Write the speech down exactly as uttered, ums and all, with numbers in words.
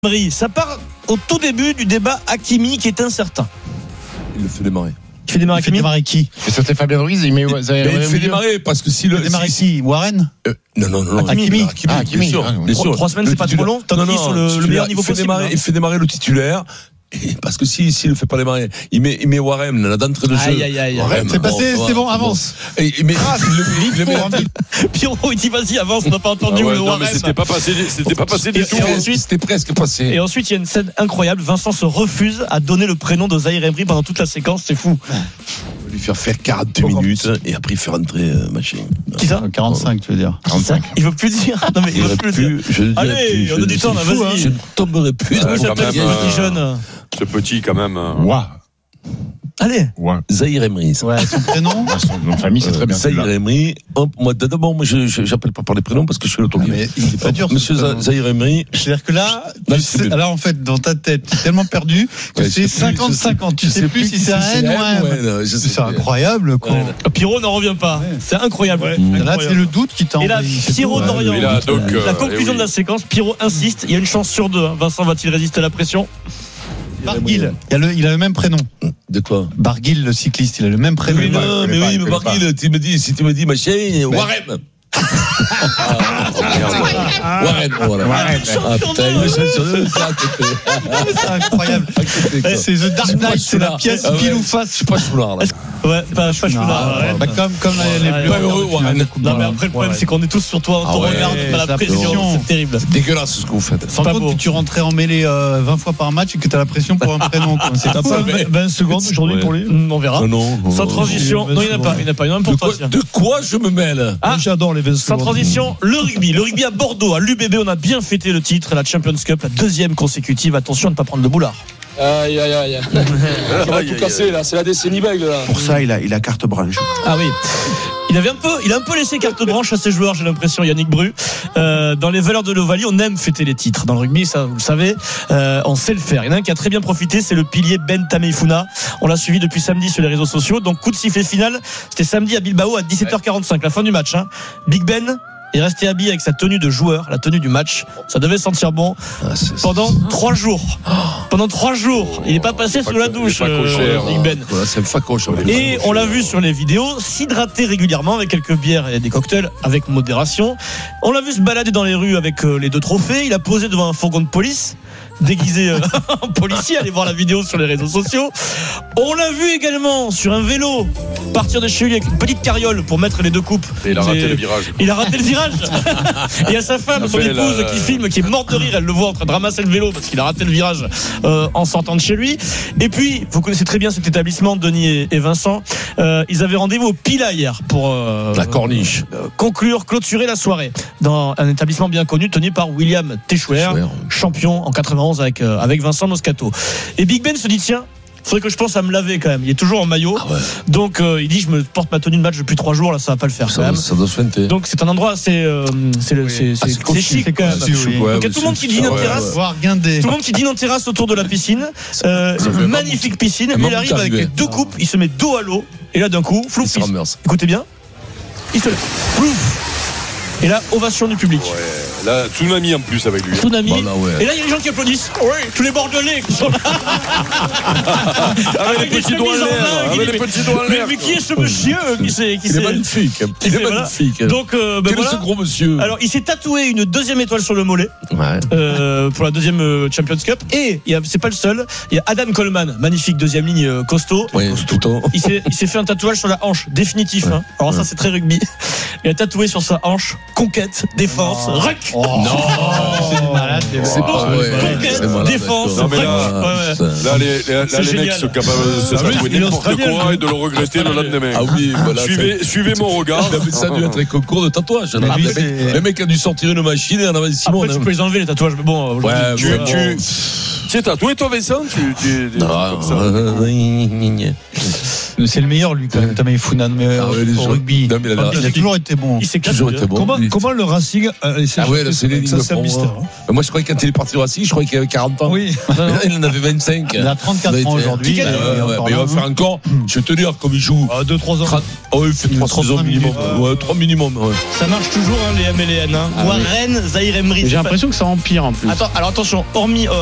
Ça part au tout début du débat Hakimi qui est incertain. Il le fait démarrer. Il fait démarrer Il fait démarrer qui? C'était Fabien Ruiz, il met Zaïre Emery. Il fait démarrer parce que si le. Il fait démarrer si, qui? Warren? euh, Non, non, non. Hakimi. Hakimi, Ah, Hakimi. bien sûr. Ah, oui. Bien sûr. Trois semaines, c'est pas trop long. Tant qu'il est sur le, le meilleur niveau il fait possible. Démarrer, hein. il fait démarrer le titulaire. Et parce que s'il si, si le fait pas démarrer, il met, il met Warren là d'entrée de jeu. Aïe, aïe, aïe. Warren, C'est passé, bon, c'est bon, bon, avance. Et, et, mais ah, il le, il le met en tête. Pierrot, il dit vas-y, avance, on n'a pas entendu Ah ouais, le non, Warren. mais c'était pas passé, c'était pas passé du Et- tout. et ensuite- C'était presque passé. Et ensuite, il y a une scène incroyable. Vincent se refuse à donner le prénom de Zaïre Emery pendant toute la séquence. C'est fou. On va lui faire faire quarante-deux minutes et après il fait rentrer euh, machin. Qui ça? quarante-cinq, tu veux dire. quarante-cinq. Il veut plus dire. Non, mais il veut plus le dire. Je ne dirai Allez, plus, on je a du ne- temps, là, c'est fou, vas-y. hein. Je ne tomberai plus. Ouais, Comment quand s'appelle même, ce petit euh, jeune? Ce petit, quand même. euh, Ouah. Allez. Ouah. Zaïre Emery. ça. Ouais, son prénom. Ah, son nom de famille, c'est très bien. Zaïre Emery. Hop, moi, d'abord, moi, je, je, j'appelle pas par les prénoms parce que je suis le Ah, mais il est pas dur. ce Monsieur prénom. Zaïre Emery. C'est-à-dire que là, Dans tu le sais- tribune. alors en fait, dans ta tête, tu es tellement perdu que Ouais, c'est je sais plus, cinquante cinquante. Tu sais plus si c'est un N ou un M. Ouais, je sais C'est plus. incroyable, quoi. Ouais. Pierrot n'en revient pas. Ouais. C'est incroyable. Là, c'est le doute qui t'a Et là, envahi, c'est Pierrot tout, ouais. d'Orient. Et là, donc, euh, La conclusion eh oui. de la séquence, Pierrot insiste. Il y a une chance sur deux. hein. Vincent va-t-il résister à la pression? Barguil, il a, le, il a le même prénom. De quoi? Barguil, le cycliste, il a le même prénom. Mais non, connais mais pas, oui, je mais connais Barguil, tu me dis, si tu me dis machin, Warren. Warren, voilà. Warren. Ah putain, il me cherche sur le C'est incroyable. C'est The Dark Knight, c'est la pièce Ah ouais. pile ou Je face. suis pas choulard là. Ouais, pas Choulard. Ah, bah, comme, comme les, les Ouais, Bleus. pas heureux, Warren. Non, mais après, le problème, c'est qu'on est tous sur toi. On Ah te ouais, regarde, t'as la la pression. pression. C'est terrible. Dégueulasse ce que vous faites. Sans pas compte beau. que tu rentrais en mêlée euh, vingt fois par match et que tu as la pression pour un prénom. quoi. C'est T'as fou, pas hein. vingt secondes aujourd'hui pour lui? On verra. Non, non, non, Sans non, transition. non. Non, il n'y en a pas. Il n'y en a pas. Il y en a un pour De toi, quoi, tiens. de quoi je me mêle? Ah, j'adore les vingt Sans transition, le rugby. Le rugby à Bordeaux, à l'U B B, on a bien fêté le titre, la Champions Cup, la deuxième consécutive. Attention à ne pas prendre le boulard. Aïe aïe aïe. On va tout casser là, c'est la décennie belge là. Pour ça, il a, il a carte blanche. Ah oui. Il avait un peu, il a un peu laissé carte blanche à ses joueurs, j'ai l'impression, Yannick Bru. Euh, dans les valeurs de l'Ovalie, on aime fêter les titres. Dans le rugby, ça, vous le savez, euh, on sait le faire. Il y en a un qui a très bien profité, c'est le pilier Ben Tameifuna. On l'a suivi depuis samedi sur les réseaux sociaux. Donc, coup de sifflet final, c'était samedi à Bilbao à dix-sept heures quarante-cinq, la fin du match. Hein. Big Ben est resté habillé avec sa tenue de joueur, la tenue du match. Ça devait sentir bon Ah, c'est- pendant trois jours. Pendant trois jours, il n'est pas passé sous la douche, pas euh, cochère, Big Ben. Voilà, c'est un facoche. en fait. Et on l'a vu sur les vidéos, s'hydrater régulièrement avec quelques bières et des cocktails avec modération. On l'a vu se balader dans les rues avec euh, les deux trophées. Il a posé devant un fourgon de police, déguisé euh, en policier. Allez voir la vidéo sur les réseaux sociaux. On l'a vu également sur un vélo partir de chez lui avec une petite carriole pour mettre les deux coupes. Et il a raté C'est- le virage. Il a raté le virage. Et il y a sa femme, son Après, épouse, la- qui filme, qui est morte de rire. Elle le voit en train de ramasser le vélo parce qu'il a raté le virage euh, en sortant de chez lui. Et puis, vous connaissez très bien cet établissement, Denis et, et Vincent. Euh, ils avaient rendez-vous au Pila hier pour euh, La corniche. euh, conclure, clôturer la soirée dans un établissement bien connu tenu par William Techouer, Techouer. champion en quatre-vingt-onze avec euh, avec Vincent Moscato. Et Big Ben se dit tiens. Faudrait que je pense à me laver quand même. Il est toujours en maillot. Ah ouais. Donc euh, il dit je me porte ma tenue de match depuis trois jours là, ça va pas le faire quand Ça, même. ça doit se feinter. Donc c'est un endroit assez euh, c'est le- c'est Ah, c'est- c'est c'est chic quand même. c'est chic, ouais, Donc il y a mais tout le monde c'est- qui dîne en ouais, terrasse. ouais. Voir guindé. Tout le monde qui dîne en terrasse autour de la piscine. Euh, Ça fait magnifique piscine. un Lui, il mammoth arrive avec arrivé. les deux coupes. Il se met dos à l'eau. Et là d'un coup, flouf, Il se il se- renverse. écoutez bien. Il se lève. Flouf. Et là, ovation du public. Ouais. Là, tsunami en plus avec lui. Tsunami. Bah là, ouais. Et là, il y a des gens qui applaudissent. Oui, tous les Bordelais qui sont là. Avec les petits doigts en chemises en l'air. main, Avec il- les petits doigts en Mais, l'air. mais qui est ce monsieur qui s'est qui Il est s'est- magnifique. qui Il s'est- est voilà. magnifique. Donc, euh, ben Quel est voilà. ce gros monsieur? Alors, il s'est tatoué une deuxième étoile sur le mollet Ouais. euh, pour la deuxième euh, Champions Cup. Et il y a- c'est pas le seul. Il y a Adam Coleman, magnifique deuxième ligne euh, costaud. Oui, tout le temps. Il s'est, il s'est fait un tatouage sur la hanche, définitif. Hein. Alors ça, c'est très rugby. Il a tatoué sur sa hanche conquête, défense, ruck. Oh. C'est malade. les C'est mecs. pas ouais, vrai. conquête, C'est malade, défense, d'accord. Non, mais là- ruck. Ouais, ouais. Là, les, les, là, C'est les mecs génial. sont capables de se Ah oui, tatouer il est n'importe australien, quoi lui. et de le regretter le lendemain. Ah oui, voilà. Suivez, suivez mon regard. ça- Ça a dû être un concours de tatouage. Mais Le lui, mec- c'est- Le mec a dû sortir une machine et en avait Simon. Après, tu peux les enlever les tatouages, mais bon. Ouais, aujourd'hui, Tu, ouais, tu, Tu es tatoué, toi, Vincent tu, tu, tu, Non, comme ça. euh, gna, gna, gna. C'est le meilleur, lui, quand même. Tamay Funan, mais Ah ouais, euh, les au gens- rugby. Non, mais il a- Il a toujours été bon. Il s'est Toujours cassé. été bon. Comment, Il- comment le Racing a laissé Ah ouais, échapper là, ce c'est les mec? Ça, lignes c'est un de mystère. fond, hein. Moi, je croyais que quand il est parti au Racing, je croyais qu'il avait quarante ans. Oui. Il en avait vingt-cinq. Il a trente-quatre ans aujourd'hui. Ouais, il est ouais, ouais, encore mais il là, va hein. faire encore, je vais te dire, comme il joue. deux trois ans. trente Oh, il fait trois trente-cinq saisons minimum. minimum. Ouais, trois minimum. Ouais. Ça marche toujours, hein, les M L N. Hein. Ah oui. Warren, Zahir Emery. J'ai c'est pas- l'impression que ça empire en plus. Attends, alors attention, hormis. euh,